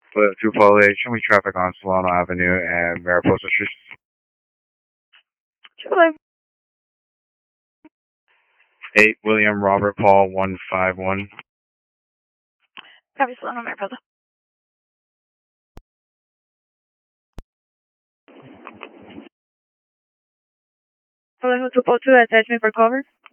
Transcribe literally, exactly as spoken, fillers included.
Flip two Polation, we traffic on Solano Avenue and Mariposa Street. Triple eight William Robert Paul one five one. Copy, Solano, Mariposa. Following two four two, attachment for cover.